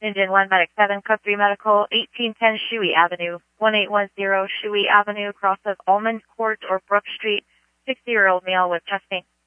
Engine 1 Medic 7, Code 3 Medical, 1810 Shuey Avenue, 1810 Shuey Avenue, cross of Almond Court or Brook Street, 60-year-old male with chest pain.